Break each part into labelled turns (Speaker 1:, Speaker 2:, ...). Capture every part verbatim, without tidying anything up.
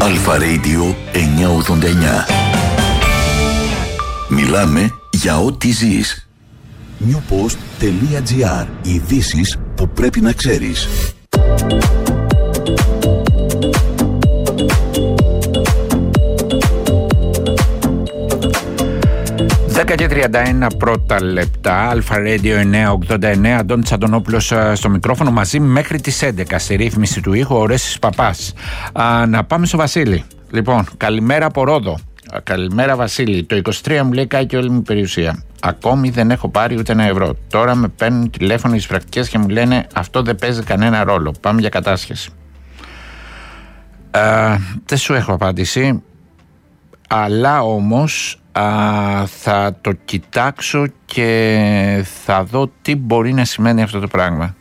Speaker 1: Αλφα Radio εννιακόσια ογδόντα εννιά. Μιλάμε για ό,τι ζεις. newpost.gr. Ειδήσεις που πρέπει να ξέρεις.
Speaker 2: δέκα και τριάντα ένα πρώτα λεπτά. Αλφα Radio εννιακόσια ογδόντα εννέα. Αντώνης Αντωνόπουλος στο μικρόφωνο, μαζί μέχρι τις έντεκα. Στη ρύθμιση του ήχου ο Ρέσης Παπάς. Α, να πάμε στο Βασίλη. Λοιπόν, καλημέρα από Ρόδο. Καλημέρα Βασίλη. Το είκοσι τρία μου λέει κάει και όλη μου περιουσία. Ακόμη δεν έχω πάρει ούτε ένα ευρώ. Τώρα με παίρνουν τηλέφωνο στις πρακτικές και μου λένε αυτό δεν παίζει κανένα ρόλο. Πάμε για κατάσχεση. Α, δεν σου έχω απάντηση. Αλλά όμως α, θα το κοιτάξω και θα δω τι μπορεί να σημαίνει αυτό το πράγμα.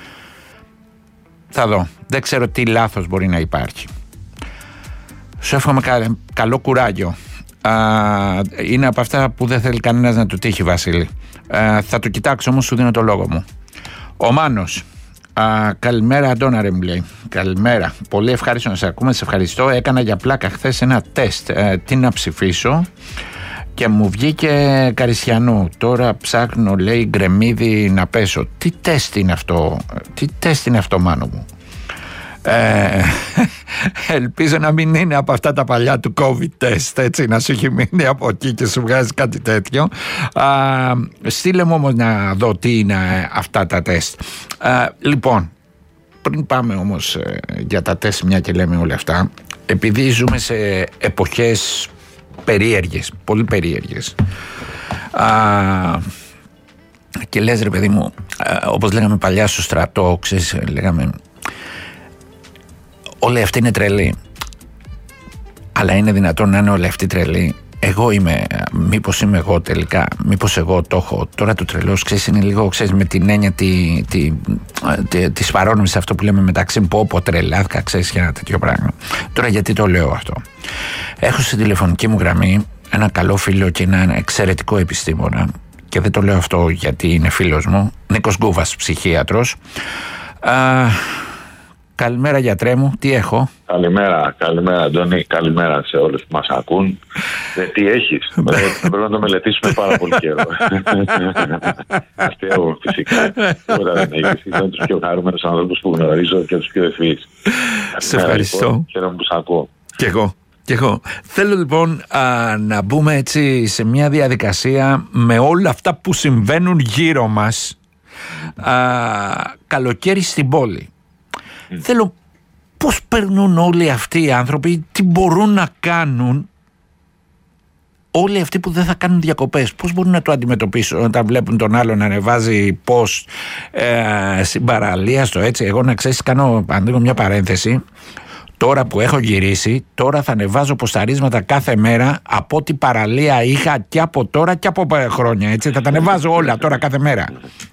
Speaker 2: Θα δω. Δεν ξέρω τι λάθος μπορεί να υπάρχει. Σου εύχομαι κα, καλό κουράγιο. Α, είναι από αυτά που δεν θέλει κανένας να του τύχει, Βασίλη. Α, θα το κοιτάξω, όμως σου δίνω το λόγο μου. Ο Μάνος. Α, καλημέρα Αντώνα ρε μου λέει. Καλημέρα, πολύ ευχάριστο να σε ακούμε. Σε ευχαριστώ, έκανα για πλάκα χθες ένα τεστ ε, τι να ψηφίσω και μου βγήκε Καρισιανού. Τώρα ψάχνω λέει γκρεμίδι να πέσω. Τι τεστ είναι αυτό? Τι τεστ είναι αυτό Μάνο μου? Ε, ελπίζω να μην είναι από αυτά τα παλιά του COVID test, έτσι, να σου έχει μείνει από εκεί και σου βγάζει κάτι τέτοιο. Α, στείλε μου όμως να δω τι είναι αυτά τα τεστ. Α, λοιπόν, πριν πάμε όμως ε, για τα τεστ, μια και λέμε όλα αυτά, επειδή ζούμε σε εποχές περίεργες, πολύ περίεργες, α, και λες ρε παιδί μου, α, όπως λέγαμε παλιά στο στρατό, ξέρεις, λέγαμε όλοι αυτοί είναι τρελοί. Αλλά είναι δυνατόν να είναι όλοι αυτοί τρελοί? Εγώ είμαι, μήπως είμαι εγώ τελικά, μήπως εγώ το έχω? Τώρα το τρελός, ξέρεις, είναι λίγο, ξέρεις, με την έννοια τη, τη, τη, της παρόνιμης, αυτό που λέμε μεταξύ πω πω τρελάθηκα, ξέρεις, για ένα τέτοιο πράγμα. Τώρα γιατί το λέω αυτό? Έχω στη τηλεφωνική μου γραμμή ένα καλό φίλο και ένα εξαιρετικό επιστήμονα, και δεν το λέω αυτό γιατί είναι φίλος μου, Νίκος Γκούβας, ψυχίατρος. Α, καλημέρα γιατρέ μου, τι έχω?
Speaker 3: Καλημέρα, καλημέρα Αντώνη, καλημέρα σε όλους που μας ακούν. Ε, τι έχεις? Πρέπει να το μελετήσουμε πάρα πολύ καιρό. Αστείο φυσικά. Τίποτα δεν έχεις. Είσαι τους πιο χαρούμενους ανθρώπους που γνωρίζω και τους πιο ευφυείς.
Speaker 2: Σε ευχαριστώ.
Speaker 3: Λοιπόν, χαίρομαι που σ' ακούω.
Speaker 2: Κι εγώ. Και εγώ. Θέλω λοιπόν α, να μπούμε έτσι σε μια διαδικασία με όλα αυτά που συμβαίνουν γύρω μας. Α, καλοκαίρι στην πόλη. Mm. Θέλω πώς περνούν όλοι αυτοί οι άνθρωποι, τι μπορούν να κάνουν όλοι αυτοί που δεν θα κάνουν διακοπές, πώς μπορούν να το αντιμετωπίσουν όταν βλέπουν τον άλλο να ανεβάζει post ε, στην παραλία στο έτσι. Εγώ να ξέρεις, κάνω ανοίγω μια παρένθεση. Τώρα που έχω γυρίσει, τώρα θα ανεβάζω ποσταρίσματα κάθε μέρα από ό,τι παραλία είχα και από τώρα και από χρόνια, έτσι. Θα τα ανεβάζω όλα τώρα κάθε μέρα.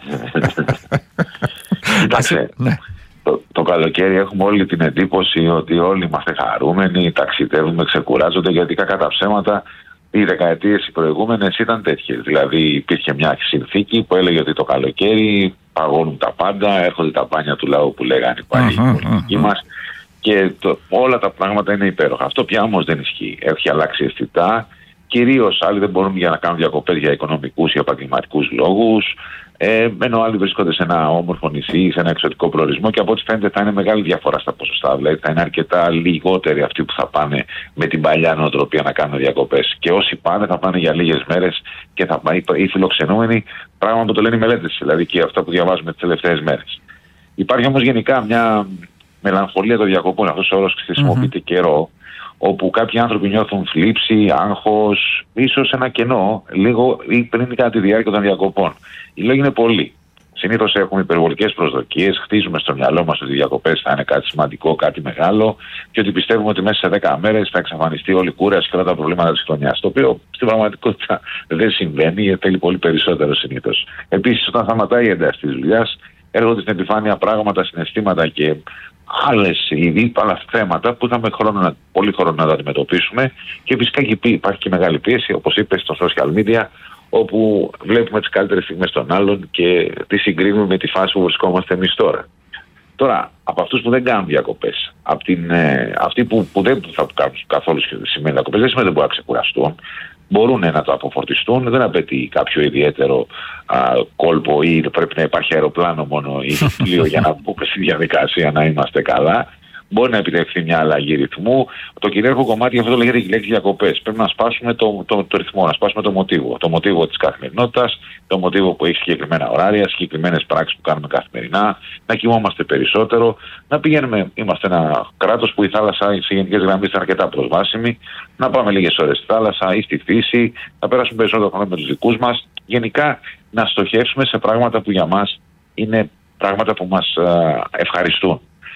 Speaker 3: Κοίταξε, ναι. το, το καλοκαίρι έχουμε όλη την εντύπωση ότι όλοι είμαστε χαρούμενοι, ταξιδεύουμε, ξεκουράζονται, γιατί κακά τα ψέματα οι δεκαετίες οι προηγούμενες ήταν τέτοιες. Δηλαδή υπήρχε μια συνθήκη που έλεγε ότι το καλοκαίρι παγώνουν τα πάντα, έρχονται τα μπάνια του λαού που λέγανε οι παλιοί πολιτικοί μας. Και το, όλα τα πράγματα είναι υπέροχα. Αυτό πια όμως δεν ισχύει. Έχει αλλάξει αισθητά. Κυρίως άλλοι δεν μπορούν για να κάνουν διακοπές για οικονομικούς ή επαγγελματικούς λόγους. Ε, ενώ άλλοι βρίσκονται σε ένα όμορφο νησί, σε ένα εξωτικό προορισμό, και από ό,τι φαίνεται θα είναι μεγάλη διαφορά στα ποσοστά. Δηλαδή θα είναι αρκετά λιγότεροι αυτοί που θα πάνε με την παλιά νοοτροπία να κάνουν διακοπές. Και όσοι πάνε θα πάνε για λίγες μέρες και θα πάνε οι φιλοξενούμενοι, πράγμα που το λένε οι μελέτες, δηλαδή και αυτά που διαβάζουμε τις τελευταίες μέρες. Υπάρχει όμως γενικά μια μελαγχολία των διακοπών, αυτός ο όρος χρησιμοποιείται mm-hmm. καιρό, όπου κάποιοι άνθρωποι νιώθουν θλίψη, άγχος, ίσως ένα κενό, λίγο ή πριν ή κατά τη διάρκεια των διακοπών. Οι λόγοι είναι πολλοί. Συνήθως έχουμε υπερβολικές προσδοκίες, χτίζουμε στο μυαλό μας ότι οι διακοπές θα είναι κάτι σημαντικό, κάτι μεγάλο, και ότι πιστεύουμε ότι μέσα σε δέκα μέρες θα εξαφανιστεί όλη η κούραση και όλα τα προβλήματα της χρονιάς. Το οποίο στην πραγματικότητα δεν συμβαίνει, γιατί θέλει πολύ περισσότερο συνήθως. Επίσης, όταν σταματάει η ένταση της δουλειάς, έρχονται στην επιφάνεια πράγματα, συναισθήματα και άλλες είδη, άλλα θέματα που είχαμε χρόνο, πολύ χρόνο να τα αντιμετωπίσουμε, και φυσικά και υπάρχει και μεγάλη πίεση, όπως είπες, στο social media, όπου βλέπουμε τις καλύτερες στιγμές των άλλων και τις συγκρίνουμε με τη φάση που βρισκόμαστε εμείς τώρα. Τώρα, από αυτούς που δεν κάνουν διακοπές, από την, ε, αυτοί που, που δεν θα κάνουν καθόλου σημαίνει διακοπές, δεν σημαίνει ότι μπορούν να ξεκουραστούν. Μπορούν να το αποφορτιστούν, δεν απαιτεί κάποιο ιδιαίτερο α, κόλπο ή πρέπει να υπάρχει αεροπλάνο μόνο ή πλοίο για να μπούμε στη διαδικασία να είμαστε καλά. Μπορεί να επιτευχθεί μια αλλαγή ρυθμού. Το κυρίαρχο κομμάτι, αυτό το λέγεται η λέξη διακοπές. Πρέπει να σπάσουμε το, το, το ρυθμό, να σπάσουμε το μοτίβο. Το μοτίβο της καθημερινότητας, το μοτίβο που έχει συγκεκριμένα ωράρια, συγκεκριμένες πράξεις που κάνουμε καθημερινά, να κοιμόμαστε περισσότερο, να πηγαίνουμε. Είμαστε ένα κράτος που η θάλασσα σε γενικές γραμμές είναι αρκετά προσβάσιμη, να πάμε λίγες ώρες στη θάλασσα ή στη φύση, να περάσουμε περισσότερο χρόνο με τους δικούς μας. Γενικά να στοχεύσουμε σε πράγματα που για μας είναι πράγματα που μας α, ευχαριστούν.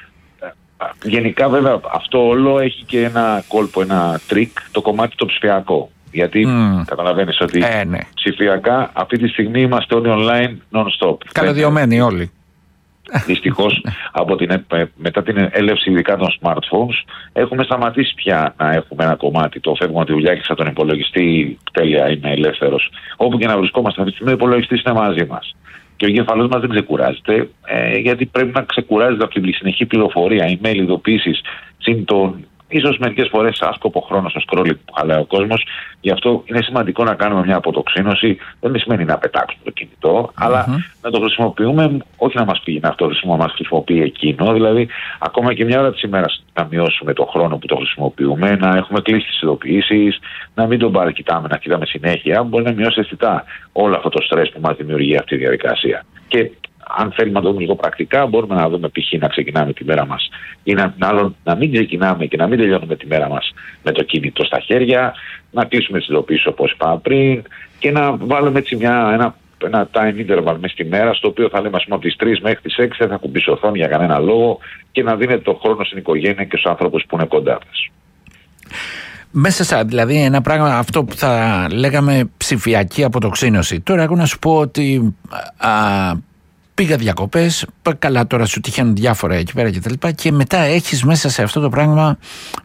Speaker 3: Γενικά βέβαια αυτό όλο έχει και ένα κόλπο, ένα τρίκ, το κομμάτι το ψηφιακό. Γιατί mm. καταλαβαίνεις ότι
Speaker 2: ε, ναι.
Speaker 3: ψηφιακά αυτή τη στιγμή είμαστε όλοι online non-stop.
Speaker 2: Καλωδιωμένοι όλοι.
Speaker 3: Δυστυχώς από την, μετά την έλευση ειδικά των smartphones έχουμε σταματήσει πια να έχουμε ένα κομμάτι, το φεύγουμε από τη δουλειά και σαν τον υπολογιστή τέλεια είμαι ελεύθερος. Όπου και να βρισκόμαστε αυτή τη στιγμή ο υπολογιστής είναι μαζί μας. Και ο εγκέφαλός μας δεν ξεκουράζεται, ε, γιατί πρέπει να ξεκουράζεται από την συνεχή πληροφορία, email, ειδοποίησεις, συν τον ίσως μερικές φορές άσκοπο χρόνο στο scrolling που χαλάει ο κόσμος. Γι' αυτό είναι σημαντικό να κάνουμε μια αποτοξίνωση. Δεν σημαίνει να πετάξουμε το κινητό, mm-hmm. αλλά να το χρησιμοποιούμε, όχι να μας πει να αυτό να μας χρησιμοποιεί εκείνο. Δηλαδή, ακόμα και μια ώρα της ημέρας να μειώσουμε το χρόνο που το χρησιμοποιούμε, να έχουμε κλείσει τις ειδοποιήσεις, να μην τον πάρει, κοιτάμε, να κοιτάμε συνέχεια. Μπορεί να μειώσει αισθητά όλο αυτό το στρες που μας δημιουργεί αυτή η διαδικασία. Και αν θέλουμε να το δούμε λίγο πρακτικά, μπορούμε να δούμε π.χ. να ξεκινάμε τη μέρα μας ή να, να, να μην ξεκινάμε και να μην τελειώνουμε τη μέρα μας με το κινητό στα χέρια, να κλείσουμε τις ειδοποιήσεις όπως είπα πριν και να βάλουμε έτσι μια, ένα, ένα time interval μέσα στη μέρα, στο οποίο θα λέμε από τις τρεις μέχρι τις έξι δεν θα κουμπίσει οθόνη για κανένα λόγο και να δίνετε το χρόνο στην οικογένεια και στους άνθρωπους που είναι κοντά μας.
Speaker 2: Μέσα σε, δηλαδή, ένα πράγμα αυτό που θα λέγαμε ψηφιακή αποτοξίνωση. Τώρα εγώ να σου πω ότι α, πήγα διακοπές, καλά τώρα σου τυχαίνουν διάφορα εκεί πέρα και τα λοιπά και μετά έχεις μέσα σε αυτό το πράγμα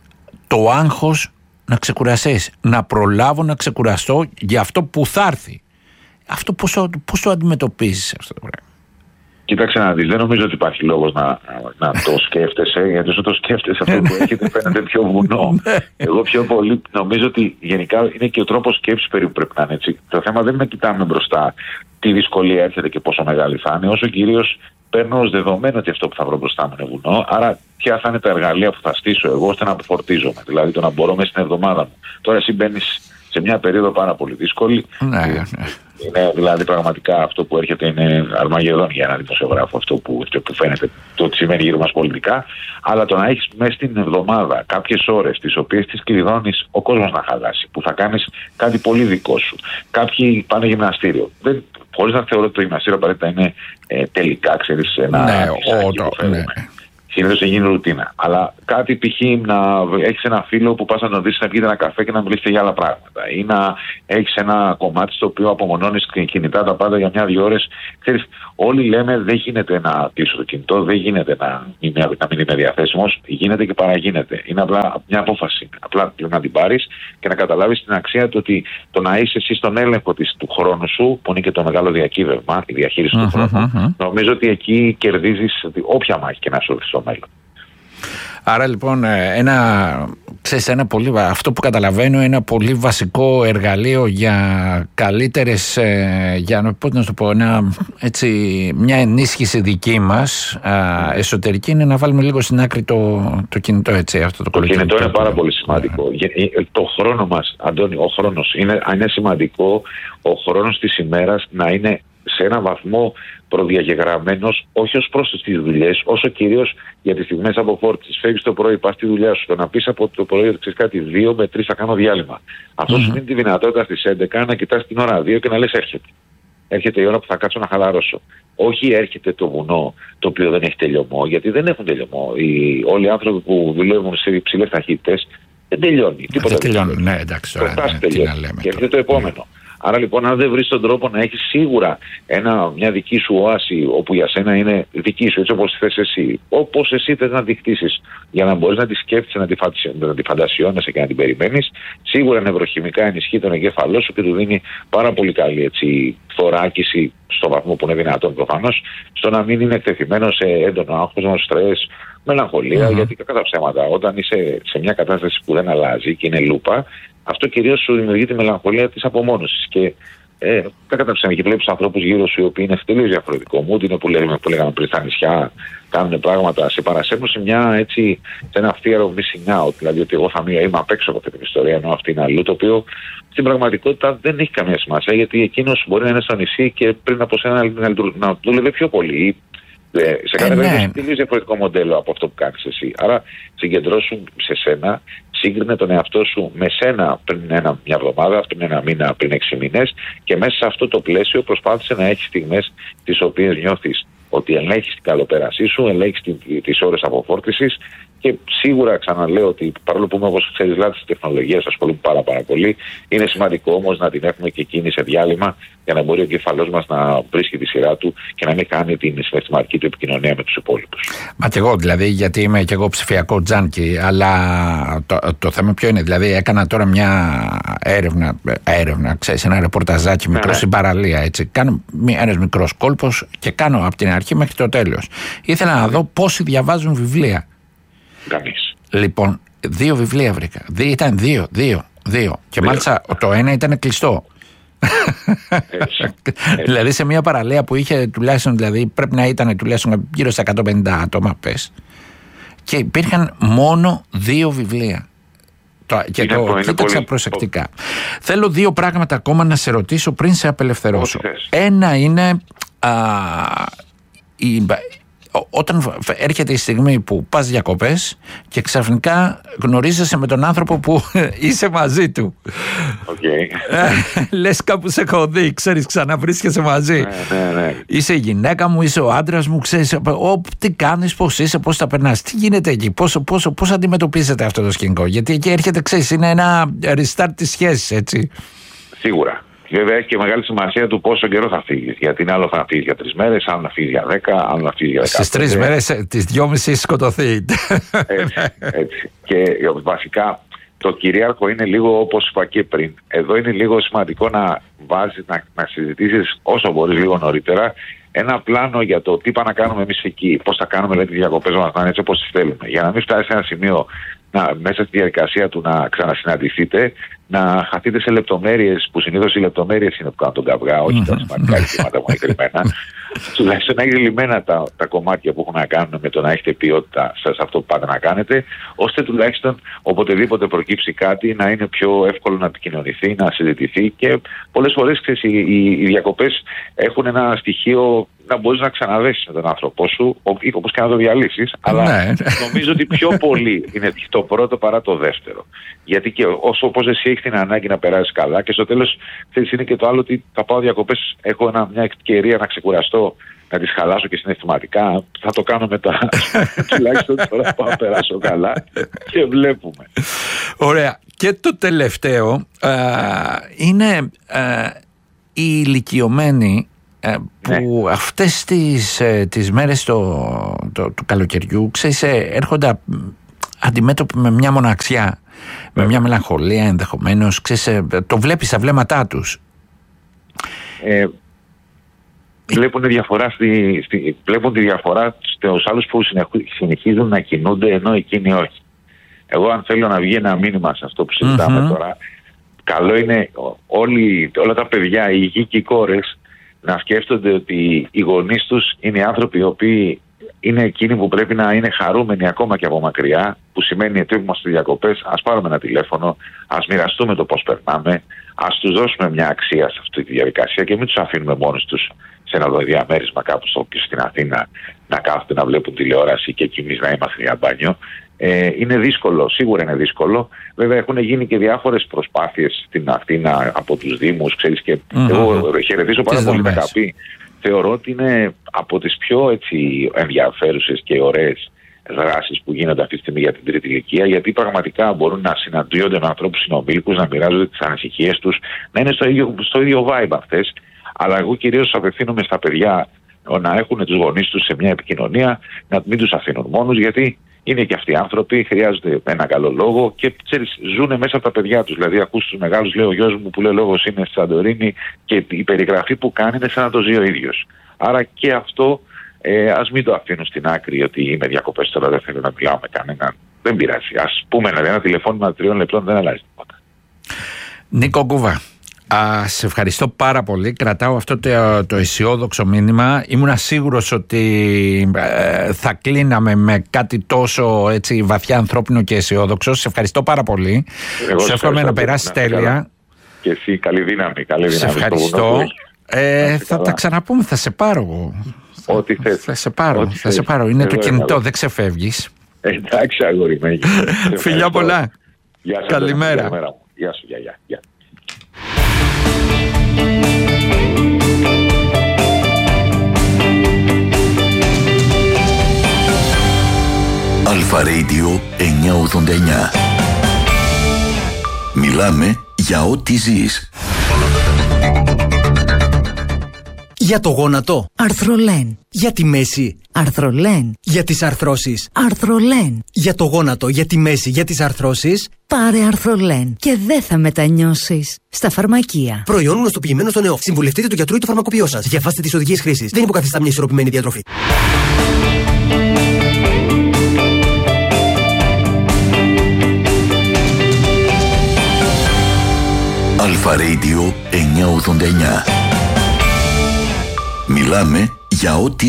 Speaker 2: το άγχος να ξεκουραστείς, να προλάβω να ξεκουραστώ για αυτό που θα έρθει. Αυτό πώς, πώς το αντιμετωπίζεις αυτό το πράγμα?
Speaker 3: Κοίταξε να δεις, δεν νομίζω ότι υπάρχει λόγος να, να το σκέφτεσαι, γιατί όσο το σκέφτεσαι αυτό που έχετε φαίνεται πιο βουνό. Εγώ πιο πολύ νομίζω ότι γενικά είναι και ο τρόπος σκέψης περίπου πρέπει να είναι έτσι. Το θέμα δεν είναι να κοιτάμε μπροστά τι δυσκολία έρχεται και πόσο μεγάλη θα είναι, όσο κυρίως παίρνω ως δεδομένο ότι αυτό που θα βρω μπροστά μου είναι βουνό. Άρα, ποια θα είναι τα εργαλεία που θα στήσω εγώ ώστε να αποφορτίζομαι, δηλαδή το να μπορώ μέσα στην εβδομάδα μου. Τώρα, εσύ μπαίνεις σε μια περίοδο πάρα πολύ δύσκολη.
Speaker 2: Ναι, ναι.
Speaker 3: Είναι δηλαδή πραγματικά αυτό που έρχεται είναι αρμαγεδόν για ένα δημοσιογράφο, αυτό που, που φαίνεται το ότι σημαίνει γύρω μας πολιτικά. Αλλά το να έχεις μέσα στην εβδομάδα κάποιες ώρες τις οποίες τις κλειδώνεις ο κόσμος να χαλάσει, που θα κάνεις κάτι πολύ δικό σου. Κάποιοι πάνε γυμναστήριο. Δεν, χωρίς να θεωρώ ότι το γυμναστήριο απαραίτητα είναι ε, τελικά, ξέρεις, ένα. Ναι, ο, ναι. Συνήθως θα γίνει ρουτίνα. Αλλά κάτι π.χ. να έχεις ένα φίλο που πας να τον δεις να πιείτε ένα καφέ και να μιλήσετε για άλλα πράγματα. Ή να έχεις ένα κομμάτι στο οποίο απομονώνεις κινητά τα πάντα για μια-δύο ώρες. Ξέρεις, όλοι λέμε δεν γίνεται να κλείσω το κινητό, δεν γίνεται να, είναι, να μην είναι διαθέσιμος. Γίνεται και παραγίνεται. Είναι απλά μια απόφαση. Απλά πρέπει να την πάρεις και να καταλάβεις την αξία του ότι το να είσαι εσύ στον έλεγχο της, του χρόνου σου, που είναι και το μεγάλο διακύβευμα, η διαχείριση mm-hmm, του χρόνου. Mm-hmm. Νομίζω ότι εκεί κερδίζεις όποια μάχη και να σου έρθει στο μέλλον.
Speaker 2: Άρα λοιπόν ένα, ξέρεις, ένα πολύ, αυτό που καταλαβαίνω ένα πολύ βασικό εργαλείο για καλύτερες, για πώς να το πω, ένα, έτσι, μια ενίσχυση δική μας α, εσωτερική είναι να βάλουμε λίγο στην άκρη το, το κινητό, έτσι, αυτό το, το κινητό είναι
Speaker 3: πάρα πολύ σημαντικό. Yeah. Το χρόνο μας, Αντώνη, ο χρόνος είναι, είναι σημαντικό ο χρόνος της ημέρας να είναι σε έναν βαθμό προδιαγεγραμμένος, όχι ως προς τις δουλειές, όσο κυρίως για τις στιγμές αποφόρτισης. Φεύγεις το πρωί, πας στη δουλειά σου, το να πεις από το πρωί ότι ξέρεις κάτι, δύο με τρεις θα κάνω διάλειμμα. Αυτό mm-hmm. σου δίνει τη δυνατότητα στις έντεκα να κοιτάς την ώρα δύο και να λες έρχεται. Έρχεται η ώρα που θα κάτσω να χαλαρώσω. Όχι έρχεται το βουνό το οποίο δεν έχει τελειωμό, γιατί δεν έχουν τελειωμό. Οι, όλοι οι άνθρωποι που δουλεύουν σε υψηλές ταχύτητες δεν τελειώνει.
Speaker 2: Δεν τελειώνει, ναι, εντάξει, τώρα, ναι,
Speaker 3: τελειώνει. Και έρχεται το επόμενο. Άρα λοιπόν, αν δεν βρεις τον τρόπο να έχεις σίγουρα ένα, μια δική σου οάση, όπου για σένα είναι δική σου, έτσι όπως θες εσύ, όπως εσύ θες να τη χτίσεις, για να μπορείς να τη σκέφτεσαι, να τη, να τη φαντασιώνεσαι και να την περιμένεις, σίγουρα νευροχημικά ενισχύει τον εγκέφαλό σου και του δίνει πάρα πολύ καλή έτσι, θωράκιση, στο βαθμό που είναι δυνατόν προφανώς, στο να μην είναι εκτεθειμένο σε έντονο άγχος, στρες, μελαγχολία, mm-hmm. γιατί κατά ψέματα, όταν είσαι σε μια κατάσταση που δεν αλλάζει και είναι λούπα, αυτό κυρίως σου δημιουργεί τη μελαγχολία της απομόνωσης. Και ε, τα κατά ψέματα, και βλέπεις ανθρώπους γύρω σου οι οποίοι είναι τελείως διαφορετικό mood, είναι που λέγαμε, που λέγαμε πριν στα νησιά, κάνουν πράγματα, σε παρασέρνουν σε μια έτσι, σε ένα fear of missing out. Δηλαδή ότι εγώ θα είμαι απ' έξω από αυτή την ιστορία, ενώ αυτή είναι αλλού, το οποίο στην πραγματικότητα δεν έχει καμία σημασία, γιατί εκείνος μπορεί να είναι στο νησί και πριν από σένα να δούλευε πιο πολύ. Σε κάθε περίπτωση είναι τελείως διαφορετικό μοντέλο από αυτό που κάνεις εσύ. Άρα συγκεντρώσου σε σένα, σύγκρινε τον εαυτό σου με σένα πριν ένα, μια εβδομάδα, πριν ένα μήνα, πριν έξι μήνες, και μέσα σε αυτό το πλαίσιο προσπάθησε να έχεις στιγμές τις οποίες νιώθεις ότι ελέγχεις την καλοπέρασή σου, ελέγχεις τις ώρες αποφόρτισης. Και σίγουρα ξαναλέω ότι παρόλο που είμαι, όπως ξέρεις, λάθος της τεχνολογίας, ασχολούμαι πάρα, πάρα πολύ, είναι σημαντικό όμως να την έχουμε και εκείνη σε διάλειμμα για να μπορεί ο κεφαλός μας να βρίσκει τη σειρά του και να μην κάνει την συναισθηματική του επικοινωνία με τους υπόλοιπους.
Speaker 2: Μα και εγώ δηλαδή, γιατί είμαι και εγώ ψηφιακό τζάνκι, αλλά το, το θέμα ποιο είναι, δηλαδή έκανα τώρα μια έρευνα, έρευνα ξέρεις, ένα ρεπορταζάκι μικρό ναι, στην παραλία, έτσι. Κάνω ένας μικρός κόλπος και κάνω από την αρχή μέχρι το τέλος. Ήθελα να δω πόσοι διαβάζουν βιβλία.
Speaker 3: Κανείς.
Speaker 2: Λοιπόν, δύο βιβλία βρήκα. Δι, ήταν δύο, δύο, δύο. Και δύο. Μάλιστα το ένα ήταν κλειστό. Έτσι, έτσι. Δηλαδή σε μια παραλία που είχε τουλάχιστον, δηλαδή πρέπει να ήταν τουλάχιστον γύρω στα εκατόν πενήντα άτομα, πες. Και υπήρχαν μόνο δύο βιβλία. Το, και είναι το πολύ, κοίταξα πολύ, προσεκτικά. Πολύ. Θέλω δύο πράγματα ακόμα να σε ρωτήσω πριν σε απελευθερώσω. Ένα είναι α, η, όταν έρχεται η στιγμή που πας διακοπές και ξαφνικά γνωρίζεσαι με τον άνθρωπο που είσαι μαζί του. Okay. Λες κάπου σε έχω δει, ξέρεις, ξαναβρίσκεσαι μαζί.
Speaker 3: Ναι, ναι, ναι.
Speaker 2: Είσαι η γυναίκα μου, είσαι ο άντρας μου, ξέρεις, ο, τι κάνεις, πώς είσαι, πώς τα περνάς, τι γίνεται εκεί, πώς, πώς, πώς αντιμετωπίζετε αυτό το σκηνικό. Γιατί εκεί έρχεται, ξέρεις, είναι ένα restart της σχέσης, έτσι.
Speaker 3: Σίγουρα. Βέβαια έχει και μεγάλη σημασία του πόσο καιρό θα φύγεις. Γιατί είναι άλλο θα φύγεις για τρεις μέρες, άλλο να φύγεις για δέκα, άλλο να φύγεις για δέκα.
Speaker 2: Στις τρεις μέρες, τις δυόμιση σκοτωθεί.
Speaker 3: Έτσι, έτσι. Και βασικά το κυρίαρχο είναι λίγο όπως είπα και πριν. Εδώ είναι λίγο σημαντικό να βάζεις, να, να συζητήσεις όσο μπορείς λίγο νωρίτερα ένα πλάνο για το τι πάμε να κάνουμε εμείς εκεί, πώς θα κάνουμε δηλαδή, τις διακοπές μας να είναι έτσι όπως τις θέλουμε. Για να μην φτάσει σε ένα σημείο να, μέσα στη διαδικασία του να ξανασυναντηθείτε, να χαθείτε σε λεπτομέρειες που συνήθως οι λεπτομέρειες είναι που κάνουν τον καυγά, όχι τα σημαντικά ζητήματα που είναι κρυμμένα. Τουλάχιστον να είναι λυμμένα τα, τα κομμάτια που έχουν να κάνουν με το να έχετε ποιότητα σε αυτό που πάτε να κάνετε, ώστε τουλάχιστον οποτεδήποτε προκύψει κάτι να είναι πιο εύκολο να επικοινωνηθεί, να συζητηθεί. Και πολλές φορές ξέρεις, οι, οι, οι διακοπές έχουν ένα στοιχείο να μπορείς να ξαναδέσεις με τον άνθρωπό σου, όπως και να το διαλύσεις. Αλλά ναι, νομίζω ότι πιο πολύ είναι το πρώτο παρά το δεύτερο. Γιατί και όσο όπως εσύ έχεις την ανάγκη να περάσεις καλά, και στο τέλος ξέρεις, είναι και το άλλο ότι θα πάω διακοπές, έχω ένα, μια ευκαιρία να ξεκουραστώ, να τις χαλάσω και συναισθηματικά. Θα το κάνω μετά. Τουλάχιστον τώρα πάω να περάσω καλά και βλέπουμε.
Speaker 2: Ωραία. Και το τελευταίο α, είναι α, οι ηλικιωμένοι που ναι. αυτές τις, τις μέρες το, το, του καλοκαιριού ξέρεις, έρχονται αντιμέτωποι με μια μοναξιά, με μια μελαγχολία ενδεχομένως, ξέρεις, το βλέπεις στα βλέμματά τους.
Speaker 3: Ε, βλέπουν, διαφορά στη, στη, βλέπουν τη διαφορά στους άλλους που συνεχίζουν να κινούνται ενώ εκείνοι όχι. Εγώ αν θέλω να βγει ένα μήνυμα σε αυτό που συζητάμε mm-hmm. τώρα, καλό είναι όλοι, όλα τα παιδιά, οι γη και οι κόρες, να σκέφτονται ότι οι γονείς τους είναι οι άνθρωποι οι οποίοι είναι εκείνοι που πρέπει να είναι χαρούμενοι ακόμα και από μακριά, που σημαίνει ότι είμαστε στις διακοπές, ας πάρουμε ένα τηλέφωνο, ας μοιραστούμε το πώς περνάμε, ας τους δώσουμε μια αξία σε αυτή τη διαδικασία και μην τους αφήνουμε μόνος τους σε ένα διαμέρισμα κάπου στο, στην Αθήνα να κάθονται να βλέπουν τηλεόραση και εκεί εμείς να είμαστε για μπάνιο. Ε, είναι δύσκολο, σίγουρα είναι δύσκολο. Βέβαια έχουν γίνει και διάφορες προσπάθειες στην Αθήνα από τους Δήμους, ξέρεις, και mm-hmm. εγώ χαιρετίζω πάρα πολύ τα καπή. Θεωρώ ότι είναι από τις πιο έτσι, ενδιαφέρουσες και ωραίες δράσεις που γίνονται αυτή τη στιγμή για την τρίτη ηλικία, γιατί πραγματικά μπορούν να συναντιόνται με ανθρώπους συνομήλικους, να μοιράζονται τις ανησυχίες τους, να είναι στο ίδιο, στο ίδιο vibe αυτές. Αλλά εγώ κυρίως απευθύνομαι στα παιδιά να έχουν τους γονείς τους σε μια επικοινωνία, να μην τους αφήνουν μόνους, γιατί είναι και αυτοί οι άνθρωποι, χρειάζονται ένα καλό λόγο και ξέρεις, ζουν μέσα από τα παιδιά τους. Δηλαδή, ακούς τους μεγάλους, λέει ο γιος μου που λέει λόγος είναι στη Σαντορίνη και η περιγραφή που κάνει είναι σαν να το ζει ο ίδιος. Άρα και αυτό ε, ας μην το αφήνουν στην άκρη, ότι είμαι διακοπές τώρα, δεν θέλω να μιλάω με κανέναν. Δεν πειράζει. Ας πούμε ένα, ένα τηλεφώνημα τριών λεπτών δεν αλλάζει τίποτα.
Speaker 2: Νίκο Γκούβα, Α, σε ευχαριστώ πάρα πολύ. Κρατάω αυτό το, το αισιόδοξο μήνυμα. Ήμουν σίγουρος ότι ε, θα κλείναμε με κάτι τόσο έτσι, βαθιά ανθρώπινο και αισιόδοξο. Σε ευχαριστώ πάρα πολύ. Σε εύχομαι να περάσεις τέλεια.
Speaker 3: Και εσύ, καλή δύναμη. Καλή δύναμη.
Speaker 2: Σε ευχαριστώ. Ε, θα τα ξαναπούμε. Θα σε πάρω εγώ.
Speaker 3: Ό,τι θες.
Speaker 2: Θα σε πάρω.
Speaker 3: Ό,τι
Speaker 2: θα
Speaker 3: θες.
Speaker 2: σε πάρω. Είναι
Speaker 3: Εγώ
Speaker 2: το κινητό,
Speaker 3: εγώ.
Speaker 2: δεν ξεφεύγεις.
Speaker 3: Εντάξει, αγόρι με.
Speaker 2: Φιλιά πολλά.
Speaker 3: Γεια σας.
Speaker 2: Καλημέρα.
Speaker 3: Γεια σου, γεια, γεια, γεια.
Speaker 1: Αλφα Radio εννιακόσια ογδόντα εννιά. Μιλάμε για ό,τι ζεις.
Speaker 4: Για το γόνατο.
Speaker 5: Αρθρολέν.
Speaker 4: Για τη μέση.
Speaker 5: Αρθρολέν.
Speaker 4: Για τις αρθρώσεις.
Speaker 5: Αρθρολέν.
Speaker 4: Για το γόνατο, για τη μέση, για τις αρθρώσεις.
Speaker 5: Πάρε Αρθρολέν και δεν θα μετανιώσεις. Στα φαρμακεία.
Speaker 4: Προϊόν γνωστοποιημένο στον ΕΟΦ. Συμβουλευτείτε του γιατρού ή του φαρμακοποιό σας. Διαβάστε τις οδηγίες χρήσης. Δεν υποκαθιστά μια ισορροπημένη διατροφή.
Speaker 1: Αλφα Radio εννιακόσια ογδόντα εννιά. Μιλάμε για ό,τι